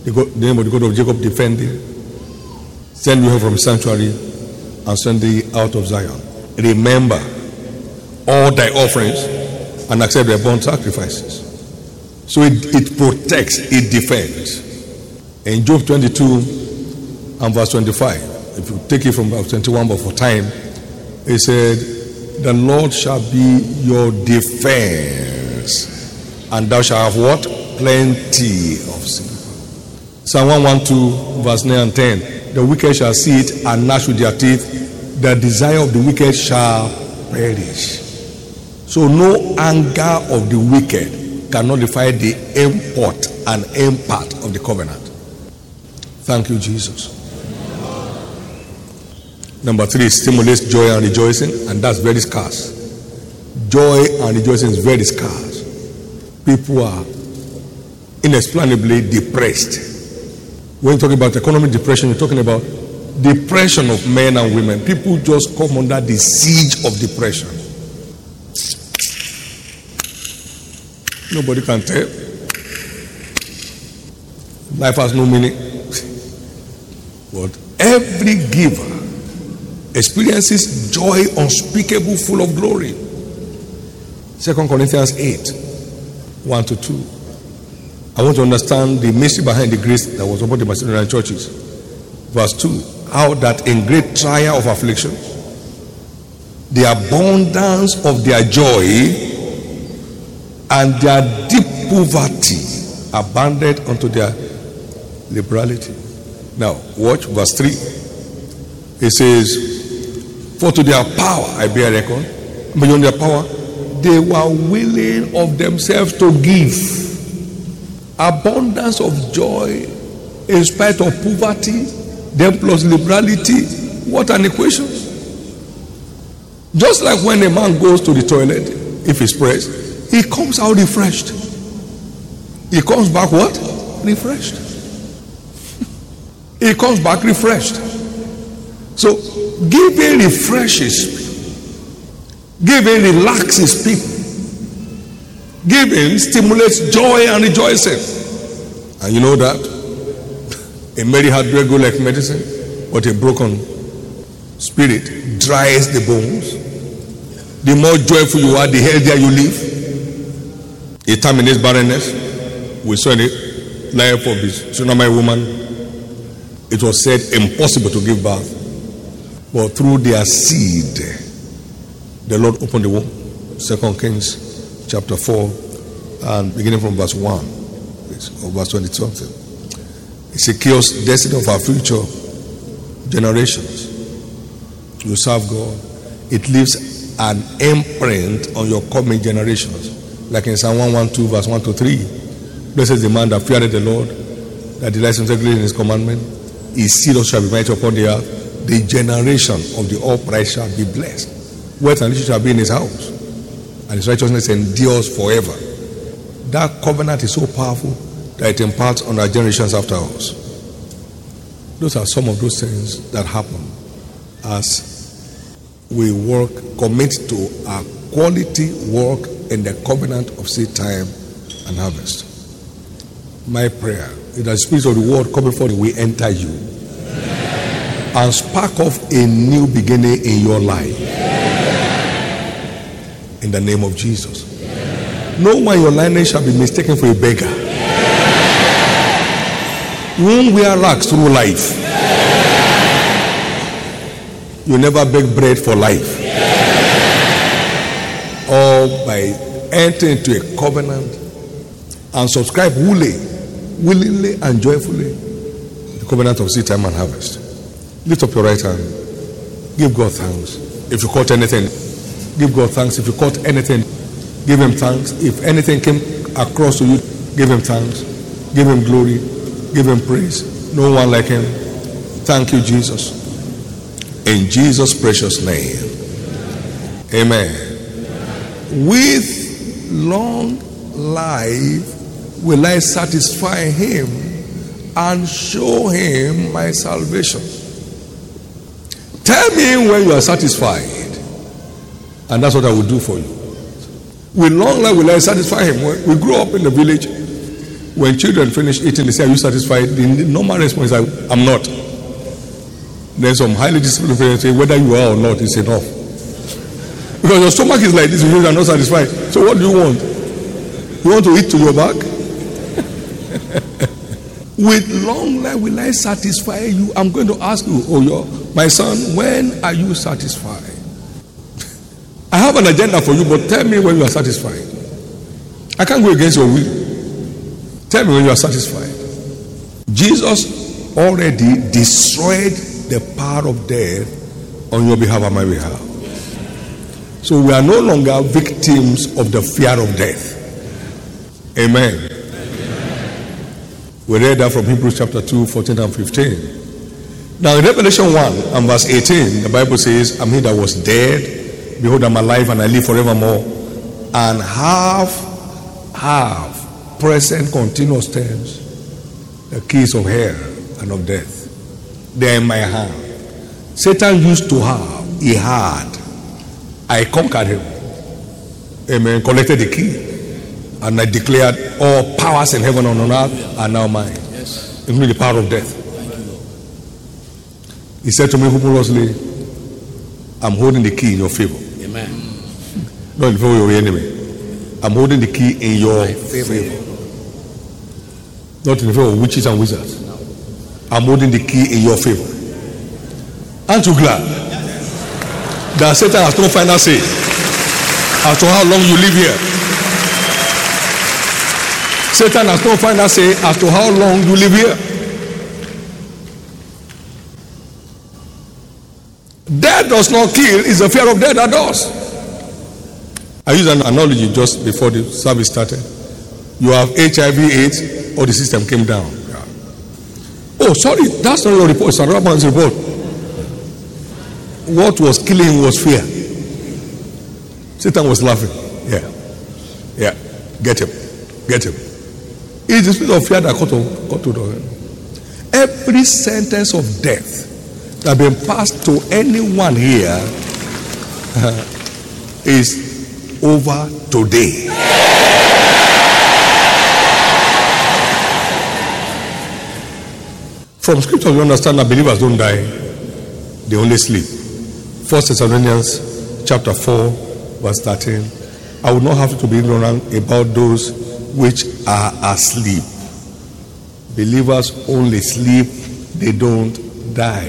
The name of the God of Jacob defend thee. Send you from sanctuary and send thee out of Zion. Remember all thy offerings and accept their burnt sacrifices. So it protects, it defends. In Job 22 and verse 25, if you take it from verse 21, but for time, it said, the Lord shall be your defense, and thou shalt have what? Plenty of silver. Psalm 112, verse 9 and 10. The wicked shall see it and gnash with their teeth. The desire of the wicked shall perish. So no anger of the wicked can nullify the import and impact of the covenant. Thank you, Jesus. Number 3, stimulates joy and rejoicing, and that's very scarce. Joy and rejoicing is very scarce. People are inexplicably depressed. When you're talking about economic depression, you're talking about depression of men and women. People just come under the siege of depression. Nobody can tell. Life has no meaning. But every giver experiences joy unspeakable, full of glory. 2 Corinthians 8, 1-2. I want to understand the mystery behind the grace that was upon the Macedonian churches. Verse 2. How that in great trial of affliction, the abundance of their joy and their deep poverty abounded unto their liberality. Now, watch verse 3. It says, for to their power I bear record, beyond their power, they were willing of themselves to give. Abundance of joy in spite of poverty, then plus liberality. What an equation. Just like when a man goes to the toilet, if he's pressed, he comes out refreshed. He comes back what? Refreshed. He comes back refreshed. So giving refreshes people. Giving relaxes people. Giving stimulates joy and rejoicing. And you know that a merry heart doeth good like medicine, but a broken spirit dries the bones. The more joyful you are, the healthier you live. It terminates barrenness. We saw in the life of this Shunammite woman. It was said impossible to give birth, but through their seed, the Lord opened the womb. 2 Kings chapter 4, and beginning from verse 1 or verse 20 something. It secures destiny of our future generations. You serve God, it leaves an imprint on your coming generations. Like in Psalm 112 verse 1-3. Blessed is the man that feareth the Lord, that delights himself in his commandment. His seed shall be mighty upon the earth. The generation of the upright shall be blessed. Wealth and riches shall be in his house, and his righteousness endures forever. That covenant is so powerful that it imparts on our generations after us. Those are some of those things that happen as we work, commit to our quality work in the covenant of seed time and harvest. My prayer is that the Spirit of the world come before we enter you and spark off a new beginning in your life. In the name of Jesus. No one in your lineage shall be mistaken for a beggar. You won't wear rags through life. You never beg bread for life. Or by entering into a covenant and subscribe willingly and joyfully the covenant of seed time and harvest. Lift up your right hand. Give God thanks. If you caught anything, give God thanks. If you caught anything, give him thanks. If anything came across to you, give him thanks. Give him glory. Give him praise. No one like him. Thank you, Jesus. In Jesus' precious name. Amen. With long life will I satisfy him and show him my salvation. Tell me when you are satisfied, and that's what I will do for you. With long life will I satisfy him. We grew up in the village. When children finish eating, they say, "Are you satisfied?" The normal response is, "I'm not." Then some highly disciplined parents say, "Whether you are or not, it's enough." Because your stomach is like this, you are not satisfied. So what do you want? You want to eat to your back? With long life will I satisfy you. I'm going to ask you, my son, when are you satisfied? I have an agenda for you, but tell me when you are satisfied. I can't go against your will. Tell me when you are satisfied. Jesus already destroyed the power of death on your behalf and my behalf. So we are no longer victims of the fear of death. Amen. We read that from Hebrews chapter 2, 14 and 15. Now in Revelation 1 and verse 18, the Bible says, "I'm he that was dead, behold I'm alive and I live forevermore, and have present continuous tense the keys of hell and of death. They are in my hand." Satan used to have, he had. I conquered him. Amen. Collected the key. And I declared all powers in heaven and on earth are now mine. Yes. Including the power of death. Thank you, Lord. He said to me humorously, "I'm holding the key in your favor." Amen. Not in favor of your enemy. I'm holding the key in your favor. Not in favor of witches and wizards. I'm holding the key in your favor. Aren't you glad that Satan has no final say as to how long you live here? Satan has no final say as to how long you live here. Death does not kill, it's the fear of death that does. I used an analogy just before the service started. You have HIV/AIDS, or the system came down. Oh, sorry, that's not your report, it's another man's report. What was killing him was fear. Satan was laughing. Yeah. Get him. It's the spirit of fear that got to the. Every sentence of death that has been passed to anyone here is over today. From scripture we understand that believers don't die, they only sleep. 1 Thessalonians chapter 4 verse 13. I would not have to be ignorant about those which are asleep. Believers only sleep, they don't die.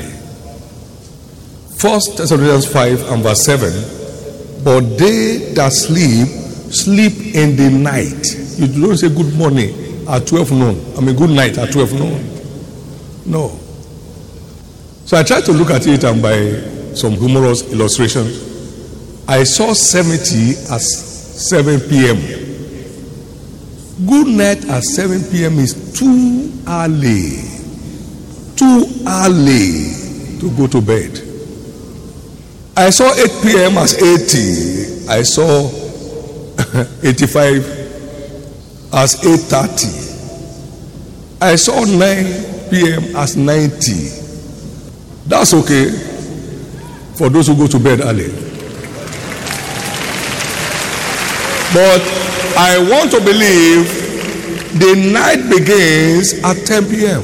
1 Thessalonians 5 and verse 7. But they that sleep, sleep in the night. You don't say good morning at 12 noon. Good night at 12 noon. No. So I tried to look at it, and by some humorous illustrations, I saw 70 as 7 p.m. Good night at 7 p.m. is too early. Too early to go to bed. I saw 8 p.m. as 80. I saw 85 as 8:30. I saw 9 p.m. as 90. That's okay for those who go to bed early. But I want to believe the night begins at 10 p.m.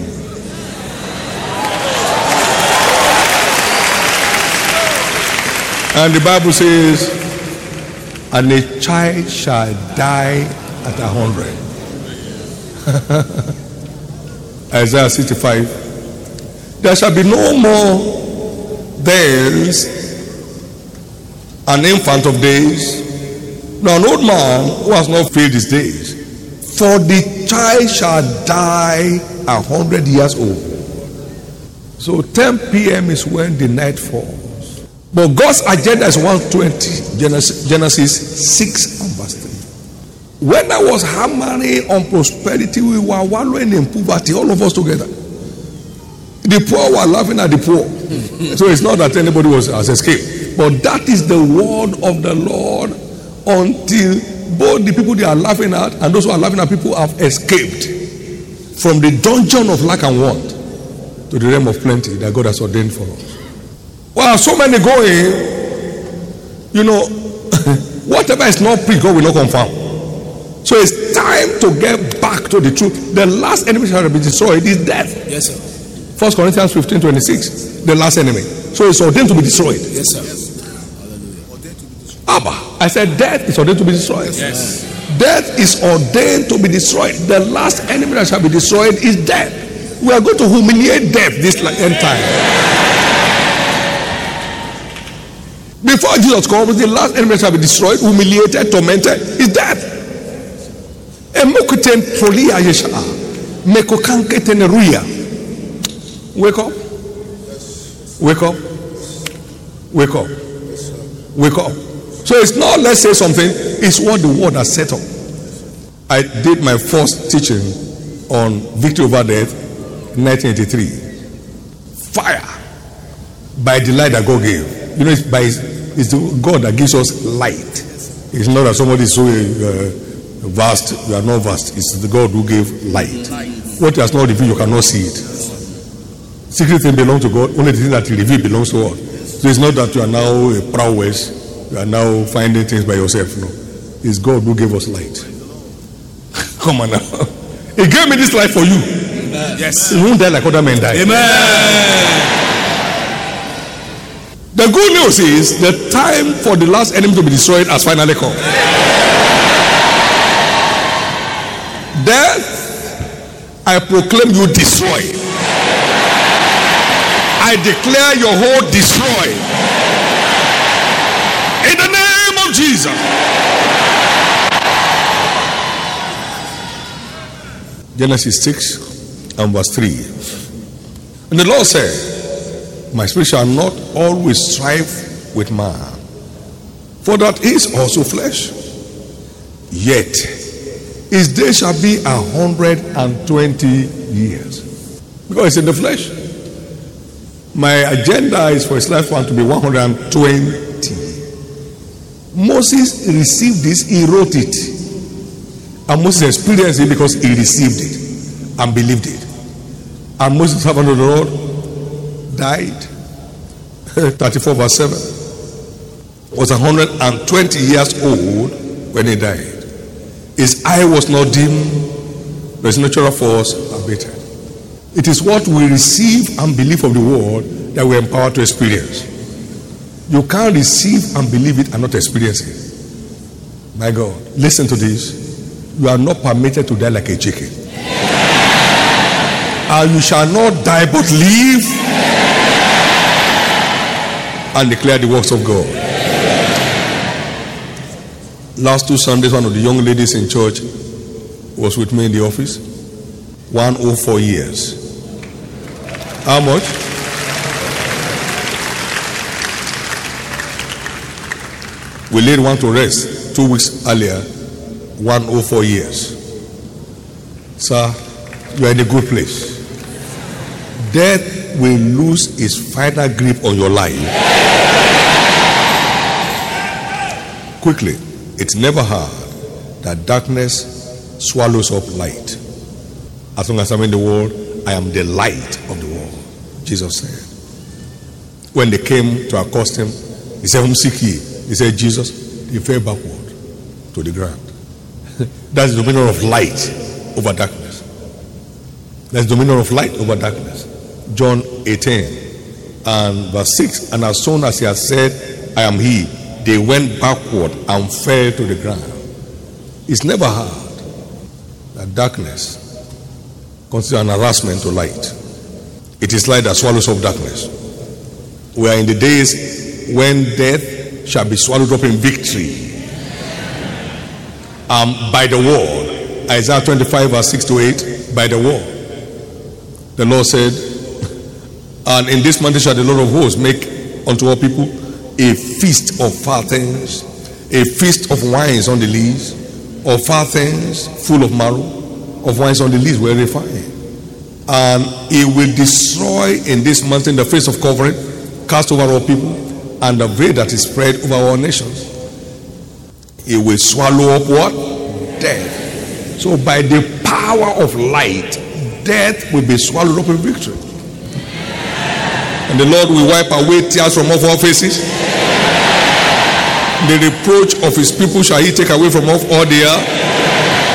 And the Bible says, and a child shall die at 100. Isaiah 65. There shall be no more thence an infant of days, nor an old man who has not filled his days. For the child shall die 100 years old. So 10 p.m. is when the night falls. But God's agenda is 120. Genesis 6 and verse 3. When I was hammering on prosperity, we were wallowing in poverty, all of us together. The poor were laughing at the poor. So it's not that anybody has escaped. But that is the word of the Lord, until both the people they are laughing at and those who are laughing at people have escaped from the dungeon of lack and want to the realm of plenty that God has ordained for us. Well, so many going, whatever is not preached, God will not confirm. So it's time to get back to the truth. The last enemy shall be destroyed is death. Yes, sir. 1 Corinthians 15:26. The last enemy. So it's ordained to be destroyed. Yes, sir. Abba. I said death is ordained to be destroyed. Yes. Death is ordained to be destroyed. The last enemy that shall be destroyed is death. We are going to humiliate death this end time. Before Jesus comes, the last enemy that shall be destroyed, humiliated, tormented, is death. Wake up. Wake up. Wake up. Wake up. So it's not let's say something, it's what the word has set up. I did my first teaching on victory over death in 1983. Fire by the light that God gave. You know, it's the God that gives us light. It's not that somebody is so vast, you are not vast. It's the God who gave light. What has not revealed, you cannot see it. Secret thing belongs to God. Only the thing that He revealed belongs to God. So it's not that you are now a prowess. You are now finding things by yourself. No. It's God who gave us light. Come on now. He gave me this light for you. Amen. Yes. You won't die like other men die. Amen. The good news is the time for the last enemy to be destroyed has finally come. Death, I proclaim you destroyed. I declare your whole destroyed. In the name of Jesus. Genesis 6 and verse 3. And the Lord said, my spirit shall not always strive with man, for that is also flesh. Yet his days shall be 120 years. Because it's in the flesh. My agenda is for his lifespan to be 120. Moses received this, he wrote it. And Moses experienced it because he received it and believed it. And Moses, servant of the Lord, died. 34 verse 7. Was 120 years old when he died. His eye was not dim, but his natural force abated. It is what we receive and believe from the word that we are empowered to experience. You can't receive and believe it and not experience it. My God, listen to this. You are not permitted to die like a chicken. And you shall not die but live and declare the works of God. Last 2 Sundays, one of the young ladies in church was with me in the office. 104 years. How much? We laid one to rest 2 weeks earlier. 104 years. Sir, you are in a good place. Death will lose its final grip on your life. Quickly, it's never hard that darkness swallows up light. As long as I'm in the world, I am the light of the world, Jesus said. When they came to accost him, he said, whom seek ye? He said, Jesus. He fell backward to the ground. That's the dominion of light over darkness. That's the dominion of light over darkness. John 18 and verse 6. And as soon as he had said, I am he, they went backward and fell to the ground. It's never hard that darkness considers an harassment to light. It is light that swallows up darkness. We are in the days when death shall be swallowed up in victory. By the word. Isaiah 25 verse 6 to 8. By the word. The Lord said, and in this mountain shall the Lord of hosts make unto all people a feast of fat things, a feast of wines on the lees, of fat things full of marrow, of wines on the lees were refined. And he will destroy in this mountain the face of covering cast over all people, and the veil that is spread over all nations. He will swallow up what? Death. So by the power of light, death will be swallowed up in victory. And the Lord will wipe away tears from off our faces. The reproach of his people shall he take away from off all the earth.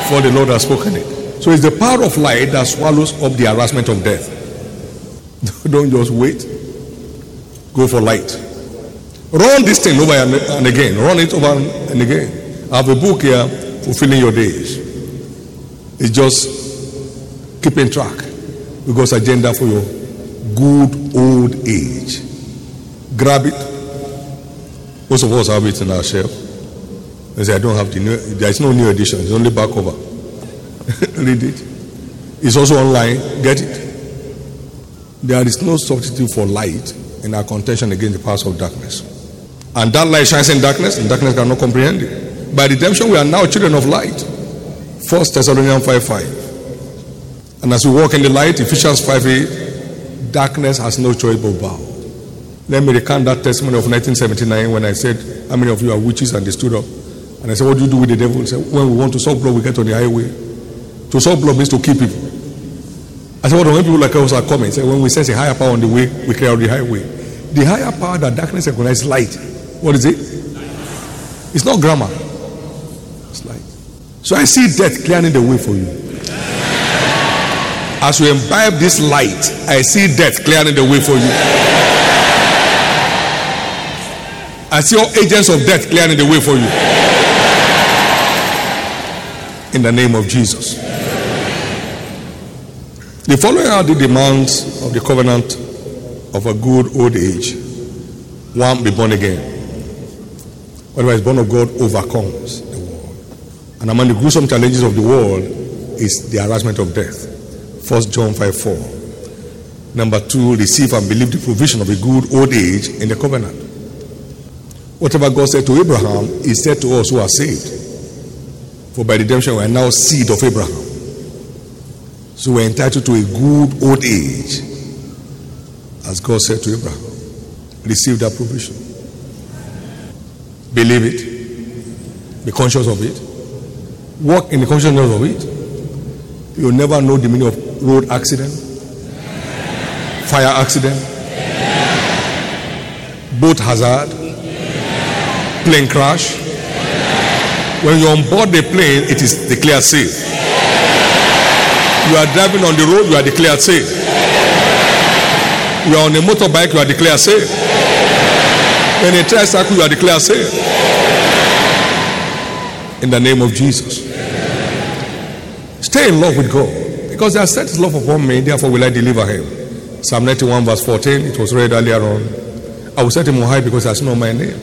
For the Lord has spoken it. So it's the power of light that swallows up the harassment of death. Don't just wait. Go for light. Run this thing over and again. Run it over and again. I have a book here, Fulfilling Your Days. It's just keeping track. Because agenda for your good old age. Grab it. Most of us have it in our shelf. They say, I don't have the new, there is no new edition. It's only back cover. Read it. It's also online. Get it. There is no substitute for light in our contention against the powers of darkness. And that light shines in darkness, and darkness cannot comprehend it. By redemption, we are now children of light. 1 Thessalonians 5:5. And as we walk in the light, Ephesians 5:8, darkness has no choice but bow. Let me recount that testimony of 1979 when I said, how many of you are witches? And they stood up. And I said, what do you do with the devil? He said, when we want to solve blood, we get on the highway. To solve blood means to kill people. I said, when people like us are coming, say, when we sense a higher power on the way, we clear out the highway. The higher power that darkness recognizes light. What is it? It's not grammar. It's light. So I see death clearing the way for you. As you imbibe this light, I see death clearing the way for you. I see all agents of death clearing the way for you. In the name of Jesus. The following are the demands of the covenant of a good old age. 1, be born again. Whatever is born of God overcomes the world. And among the gruesome challenges of the world is the harassment of death. 1 John 5:4. Number 2, receive and believe the provision of a good old age in the covenant. Whatever God said to Abraham, He said to us who are saved. For by redemption we are now seed of Abraham. So we are entitled to a good old age. As God said to Abraham. Receive that provision. Believe it. Be conscious of it. Walk in the consciousness of it. You'll never know the meaning of road accident, fire accident, boat hazard, plane crash. When you're on board the plane, it is declared safe. You are driving on the road, you are declared safe. You are on a motorbike, you are declared safe. In a tricycle, you are declared safe. In the name of Jesus. Stay in love with God. Because He has set His love upon me, therefore will I deliver Him. Psalm 91 verse 14, it was read earlier on. I will set Him on high because He has known my name.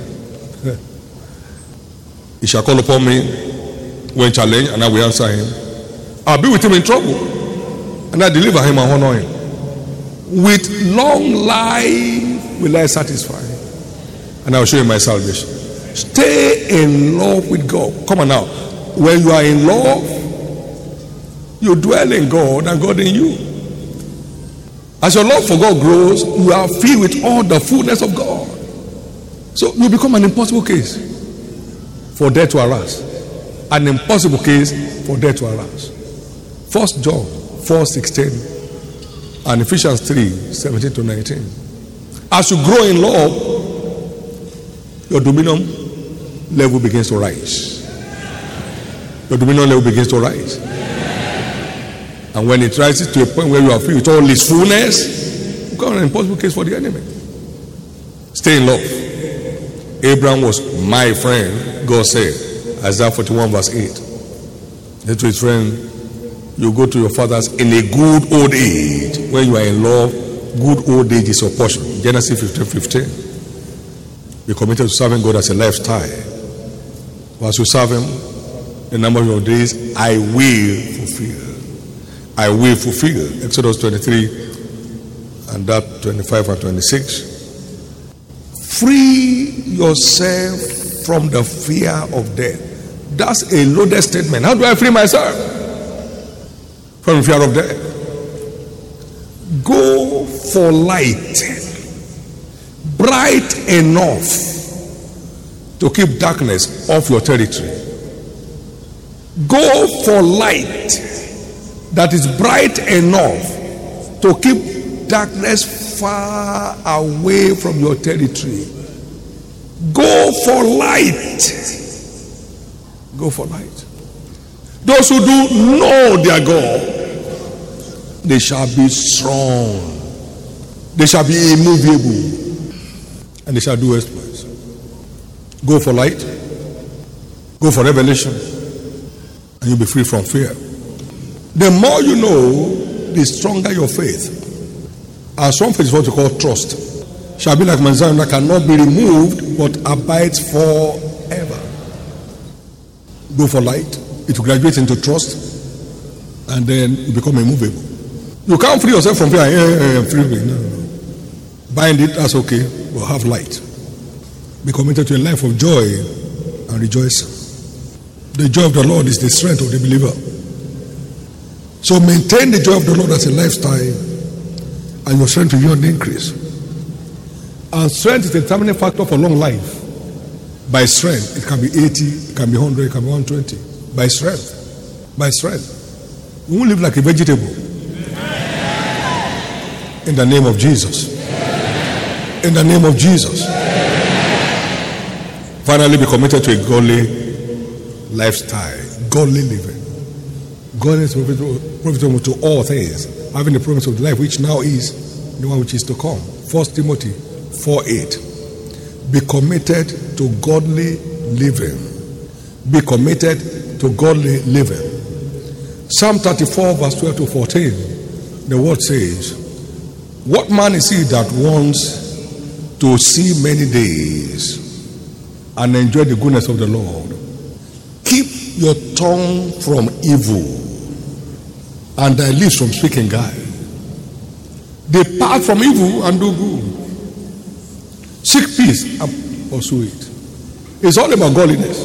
He shall call upon me when challenged, and I will answer Him. I'll be with Him in trouble, and I deliver Him and honor Him. With long life will I satisfy Him, and I will show Him my salvation. Stay in love with God. Come on now. When you are in love, you dwell in God and God in you. As your love for God grows, you are filled with all the fullness of God. So you become an impossible case for death to harass. An impossible case for death to harass. 1 John 4:16 and Ephesians 3:17-19. As you grow in love, your dominion level begins to rise. Your dominion level begins to rise. And when it rises to a point where you are filled with all His fullness, you become an impossible case for the enemy. Stay in love. Abraham was my friend, God said. Isaiah 41 verse 8. Said to his friend, you go to your fathers in a good old age. When you are in love, good old age is your portion. Genesis 15:15. Be committed to serving God as a lifestyle. Once you serve Him, the number of your days I will fulfill. I will fulfill. Exodus 23 and that 25 and 26. Free yourself from the fear of death. That's a loaded statement. How do I free myself from the fear of death? Go for light, bright enough to keep darkness off your territory. Go for light that is bright enough to keep darkness far away from your territory. Go for light. Go for light. Those who do know their God, they shall be strong. They shall be immovable. And they shall do exploits. Go for light. Go for revelation. And you'll be free from fear. The more you know, the stronger your faith. Our strong faith is what we call trust. Shall be like Mount Zion that cannot be removed but abides forever. Go for light. It will graduate into trust, and then you become immovable. You can't free yourself from fear. I'm free. No. Bind it, that's okay. But have light. Be committed to a life of joy and rejoicing. The joy of the Lord is the strength of the believer. So maintain the joy of the Lord as a lifestyle, and your strength will beyond increase. And strength is the determining factor for long life. By strength, it can be 80, it can be 100, it can be 120. By strength. By strength. We won't live like a vegetable. In the name of Jesus. In the name of Jesus. Finally, be committed to a godly lifestyle. Godly living. God is profitable to all things, having the promise of life which now is the one which is to come. 1 Timothy 4:8. Be committed to godly living. Be committed to godly living. Psalm 34 verse 12 to 14. The word says, what man is he that wants to see many days and enjoy the goodness of the Lord? Keep your tongue from evil and thy lips from speaking guile. Depart from evil and do good. Seek peace and pursue it. It's all about godliness.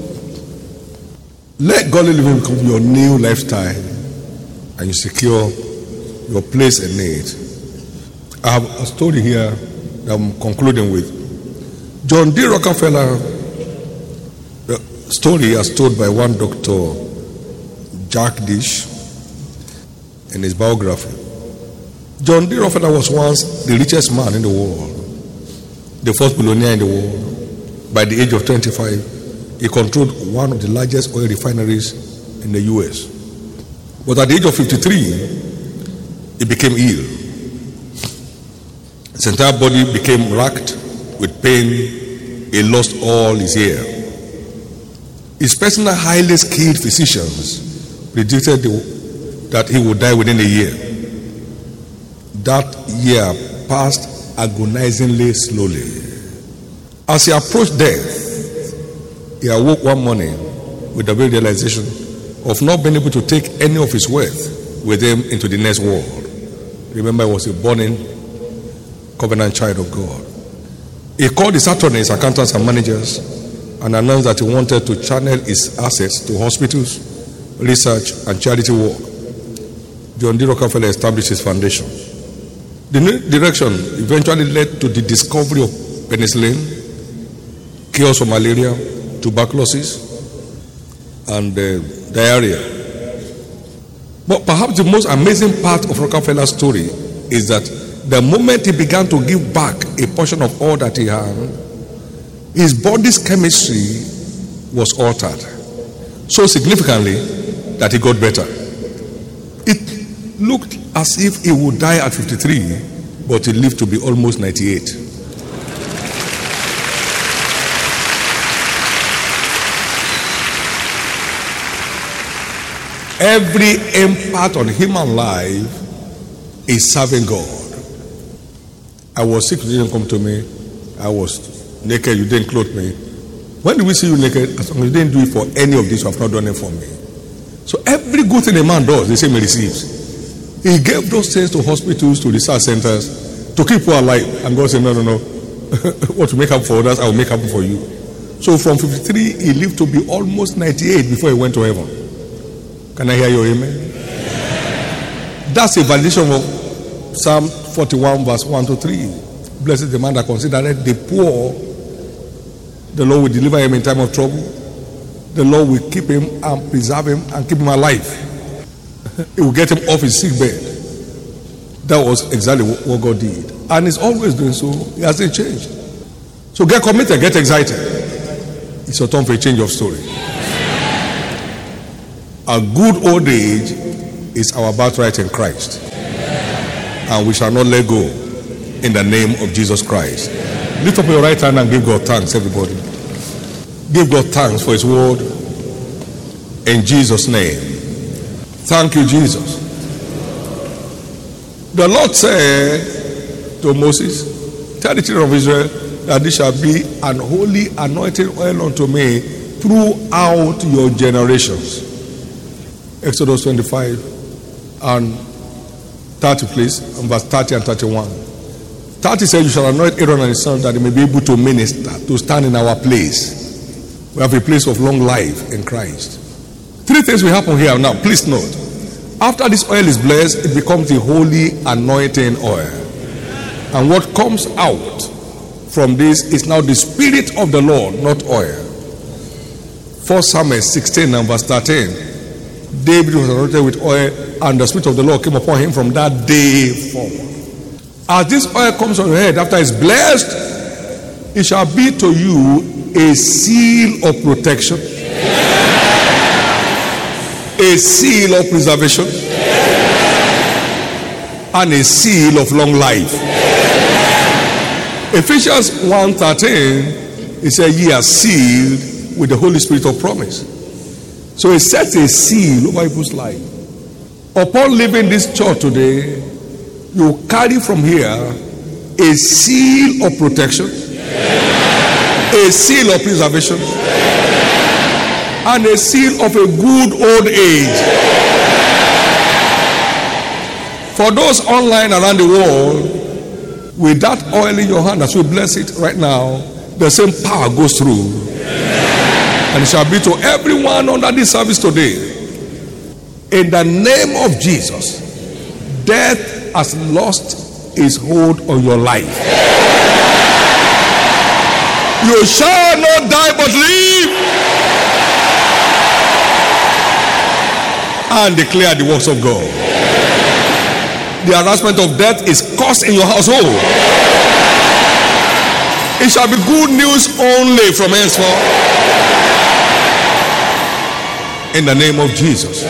Let godly living become your new lifestyle, and you secure your place in it. I have a story here that I'm concluding with. John D. Rockefeller, the story as told by one Dr. Jack Dish in his biography. John D. Rockefeller was once the richest man in the world, the first billionaire in the world. By the age of 25, he controlled one of the largest oil refineries in the US. But at the age of 53, he became ill. His entire body became racked with pain. He lost all his hair. His personal highly skilled physicians predicted that he would die within a year. That year passed agonizingly slowly. As he approached death, he awoke one morning with the very realization of not being able to take any of his wealth with him into the next world. Remember, he was a born-in covenant child of God. He called his attorneys, accountants, and managers and announced that he wanted to channel his assets to hospitals, research, and charity work. John D. Rockefeller established his foundation. The new direction eventually led to the discovery of penicillin, cures for malaria, tuberculosis, and diarrhea. But perhaps the most amazing part of Rockefeller's story is that the moment he began to give back a portion of all that he had, his body's chemistry was altered so significantly that he got better. It looked as if he would die at 53, but he lived to be almost 98. Every impact on human life is serving God. I was sick, you didn't come to me. I was naked, you didn't clothe me. When did we see you naked? As long as you didn't do it for any of this, you have not done it for me. So every good thing a man does, the same he receives. He gave those things to hospitals, to research centers, to keep people alive. And God said, no. What to make up for others, I will make up for you. So from 53, he lived to be almost 98 before he went to heaven. Can I hear your amen? That's a validation of Psalm 41 verse 1 to 3. Blessed is the man that considereth the poor. The Lord will deliver him in time of trouble. The Lord will keep him and preserve him and keep him alive. He will get him off his sick bed. That was exactly what God did. And he's always doing so. He hasn't changed. So get committed, get excited. It's your time for a change of story. A good old age is our birthright in Christ. And we shall not let go in the name of Jesus Christ. Lift up your right hand and give God thanks, everybody. Give God thanks for his word in Jesus' name. Thank you, Jesus. The Lord said to Moses, tell the children of Israel that this shall be an holy anointing oil unto me throughout your generations. Exodus 25 and 30, please, and verse 30 and 31. 30 says, you shall anoint Aaron and his sons that they may be able to minister, to stand in our place. We have a place of long life in Christ. Three things will happen here now. Please note. After this oil is blessed, it becomes the holy anointing oil. And what comes out from this is now the Spirit of the Lord, not oil. 1 Samuel 16 and verse 13. David was anointed with oil, and the Spirit of the Lord came upon him from that day forward. As this oil comes on your head, after it's blessed, it shall be to you a seal of protection, a seal of preservation, and a seal of long life. Ephesians 1:13, it says, ye are sealed with the Holy Spirit of promise. So it sets a seal over people's life. Upon leaving this church today, you carry from here a seal of protection, a seal of preservation, and a seal of a good old age. For those online around the world, with that oil in your hand, as we bless it right now, the same power goes through. And it shall be to everyone under this service today. In the name of Jesus, death has lost its hold on your life. You shall not die but live and declare the works of God. The harassment of death is cursed in your household. It shall be good news only from henceforth. In the name of Jesus.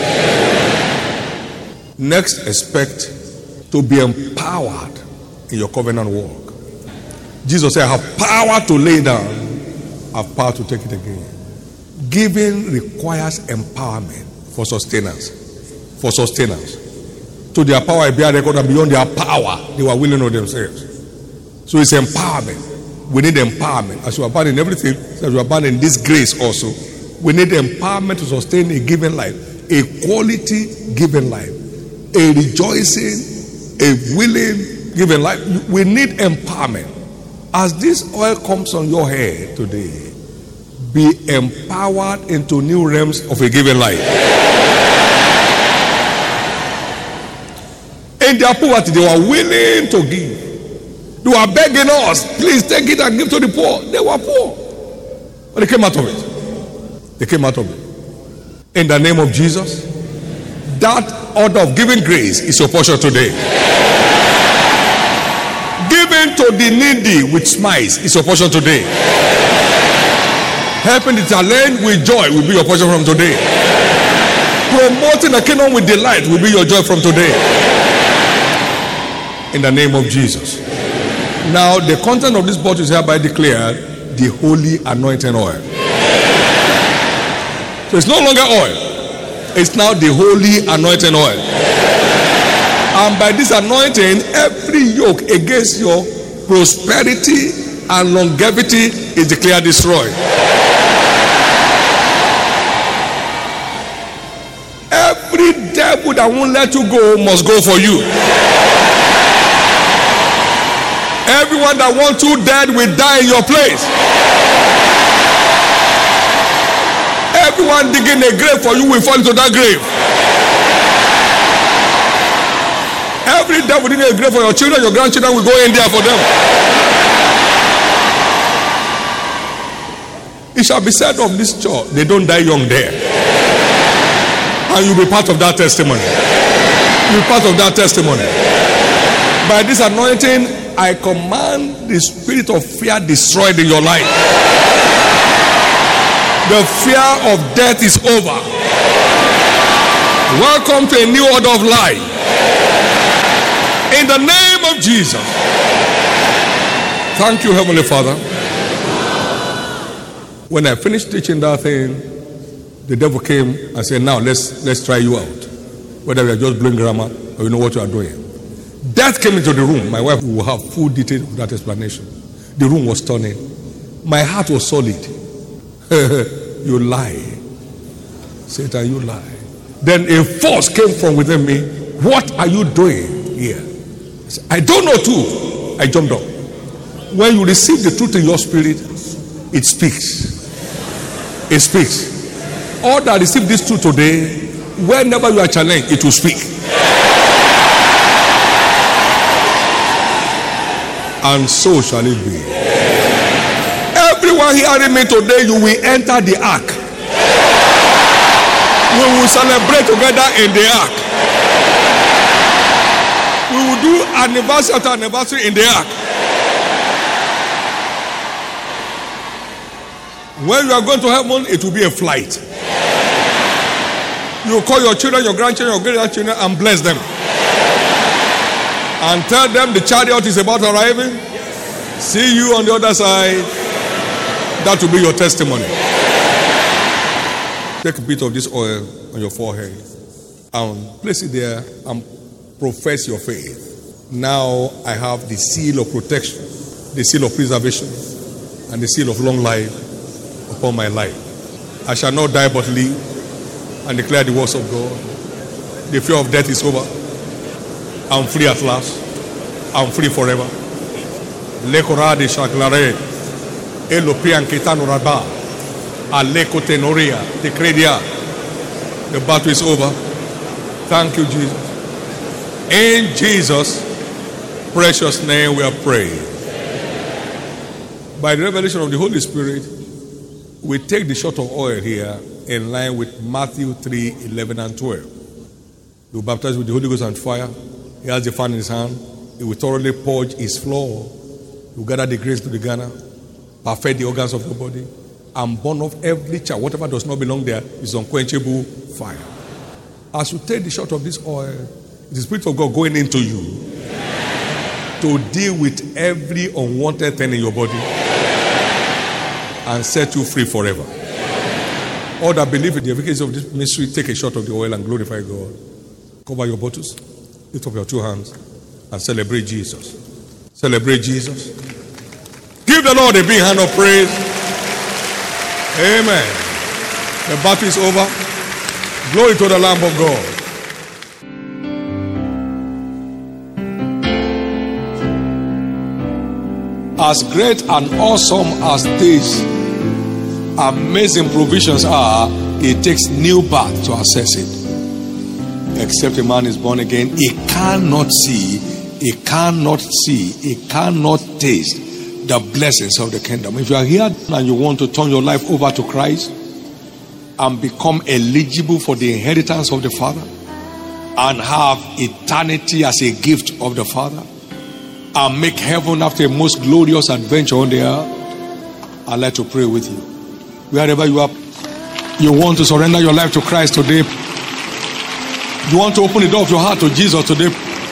Next, expect to be empowered in your covenant work. Jesus said, I have power to lay down, I have power to take it again. Giving requires empowerment for sustenance. For sustenance. To their power, bear record, and beyond their power, they were willing of themselves. So it's empowerment. We need empowerment. As you are in everything, as you are in this grace also, we need empowerment to sustain a given life, a quality given life, a rejoicing, a willing given life. We need empowerment. As this oil comes on your head today, be empowered into new realms of a given life. In their poverty, they were willing to give. They were begging us, please take it and give to the poor. They were poor. But they came out of it. They came out of it. In the name of Jesus, that order of giving grace is your portion today. Giving to the needy with smiles is your portion today. Helping the talent with joy will be your portion from today. Promoting the kingdom with delight will be your joy from today. In the name of Jesus. Now, the content of this bottle is hereby declared the holy anointing oil. So it's no longer oil. It's now the holy anointing oil. And by this anointing, every yoke against your prosperity and longevity is declared destroyed. Every devil that won't let you go must go for you. Everyone that wants you dead will die in your place. Everyone digging a grave for you will fall into that grave. Every devil digging a grave for your children, your grandchildren will go in there for them. It shall be said of this church, they don't die young there. And you'll be part of that testimony. You'll be part of that testimony. By this anointing, I command the spirit of fear destroyed in your life. The fear of death is over. Welcome to a new order of life. In the name of Jesus. Thank you, Heavenly Father. When I finished teaching that thing, the devil came and said, now let's try you out. Whether we are just blowing grammar or you know what you are doing. Death came into the room. My wife will have full detail of that explanation. The room was turning. My heart was solid. You lie. Satan, you lie. Then a force came from within me. What are you doing here? I said, I don't know too. I jumped up. When you receive the truth in your spirit, it speaks. It speaks. All that receive this truth today, whenever you are challenged, it will speak. And so shall it be. Everyone hearing me today, you will enter the ark. We will celebrate together in the ark. We will do anniversary after anniversary in the ark. When you are going to heaven, it will be a flight. You will call your children, your grandchildren, your great-grandchildren and bless them. And tell them the chariot is about arriving. See you on the other side. That will be your testimony. Take a bit of this oil on your forehead and place it there and profess your faith. Now I have the seal of protection, the seal of preservation, and the seal of long life upon my life. I shall not die but live and declare the words of God. The fear of death is over. I'm free at last. I'm free forever. Lekora de shaklare elopian ketano raba aleko tenoria the credia. The battle is over. Thank you, Jesus. In Jesus' precious name we are praying. By the revelation of the Holy Spirit, we take the shot of oil here in line with Matthew 3:11 and 12. You baptize with the Holy Ghost and fire. He has the fan in his hand. He will thoroughly purge his floor. He will gather the grace to the garner, perfect the organs of your body, and burn off every chaff. Whatever does not belong there is unquenchable fire. As you take the shot of this oil, the Spirit of God going into you to deal with every unwanted thing in your body and set you free forever. All that believe in the efficacy of this mystery, take a shot of the oil and glorify God. Cover your bottles, lift up your two hands, and celebrate Jesus. Celebrate Jesus. Give the Lord a big hand of praise. Amen. The battle is over. Glory to the Lamb of God. As great and awesome as these amazing provisions are, it takes new birth to access it. Except a man is born again, he cannot see, he cannot taste the blessings of the kingdom. If you are here and you want to turn your life over to Christ and become eligible for the inheritance of the Father and have eternity as a gift of the Father and make heaven after a most glorious adventure on the earth, I'd like to pray with you. Wherever you are, you want to surrender your life to Christ today. You want to open the door of your heart to Jesus today.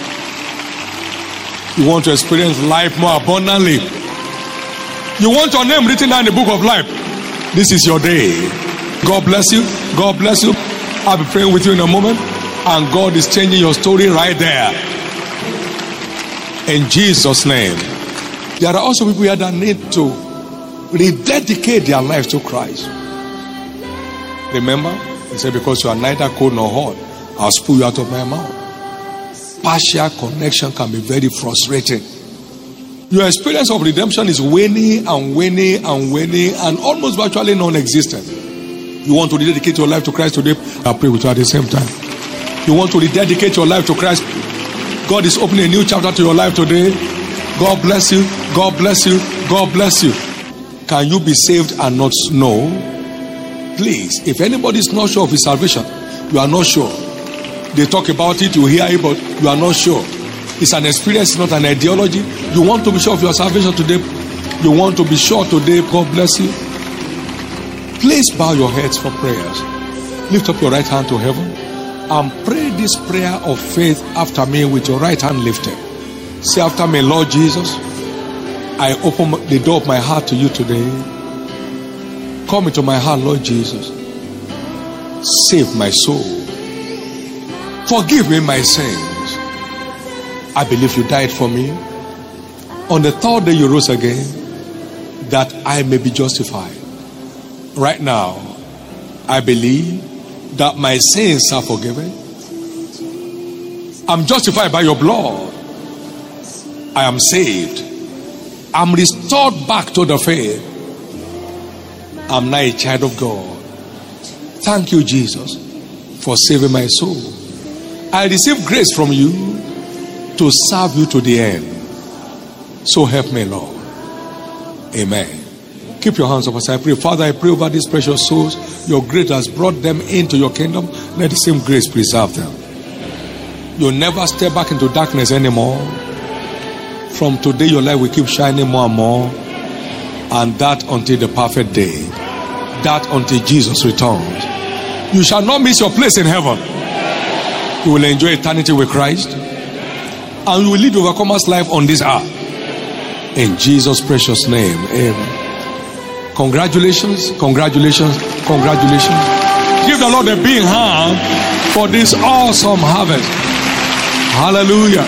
You want to experience life more abundantly. You want your name written down in the book of life. This is your day. God bless you. God bless you. I'll be praying with you in a moment. And God is changing your story right there. In Jesus' name. There are also people here that need to rededicate their lives to Christ. Remember, he said, because you are neither cold nor hot, I'll spew you out of my mouth. Partial connection can be very frustrating. Your experience of redemption is waning and waning and waning and almost virtually non-existent. You want to rededicate your life to Christ today? I'll pray with you at the same time. You want to rededicate your life to Christ? God is opening a new chapter to your life today. God bless you. God bless you. God bless you. Can you be saved and not know? Please, if anybody is not sure of his salvation, you are not sure. They talk about it, you hear it, but you are not sure. It's an experience, not an ideology. You want to be sure of your salvation today. You want to be sure today. God bless you. Please bow your heads for prayers. Lift up your right hand to heaven And pray this prayer of faith after me with your right hand lifted. Say after me, Lord Jesus, I open the door of my heart to you today. Come into my heart, Lord Jesus. Save my soul. Forgive me my sins. I believe you died for me. On the third day you rose again, that I may be justified. Right now, I believe that my sins are forgiven. I'm justified by your blood. I am saved. I'm restored back to the faith. I'm now a child of God. Thank you, Jesus, for saving my soul. I receive grace from you to serve you to the end. So help me, Lord. Amen. Keep your hands up as I pray. Father, I pray over these precious souls. Your grace has brought them into your kingdom. Let the same grace preserve them. You'll never step back into darkness anymore. From today, your light will keep shining more and more. And that until the perfect day. That until Jesus returns. You shall not miss your place in heaven. You will enjoy eternity with Christ. And you will live the overcomer's life on this earth. In Jesus' precious name. Amen. Congratulations, congratulations, congratulations. Give the Lord a big hand for this awesome harvest. Hallelujah.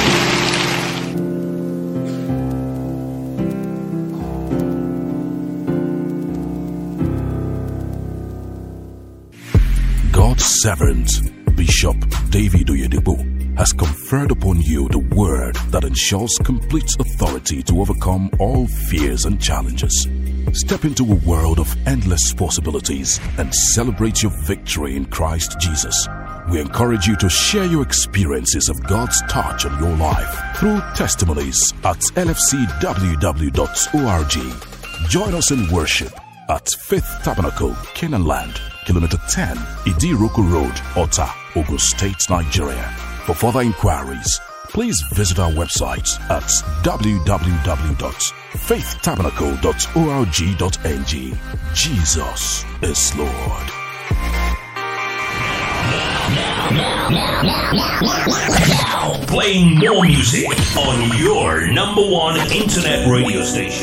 God's servant, Bishop David Oyedepo, has conferred upon you the word that ensures complete authority to overcome all fears and challenges. Step into a world of endless possibilities and celebrate your victory in Christ Jesus. We encourage you to share your experiences of God's touch on your life through testimonies at lfcww.org. Join us in worship at Faith Tabernacle, Canaan Land, Kilometer 10, Idiroko Road, Ota, Ogun State, Nigeria. For further inquiries, please visit our website at www.faithtabernacle.org.ng. Jesus is Lord. Now playing more music on your #1 internet radio station.